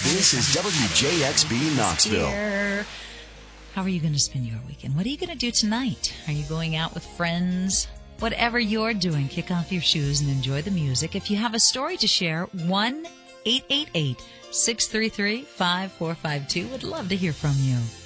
This is WJXB Knoxville. How are you going to spend your weekend? What are you going to do tonight? Are you going out with friends? Whatever you're doing, kick off your shoes and enjoy the music. If you have a story to share, 1-888-633-5452. Would love to hear from you.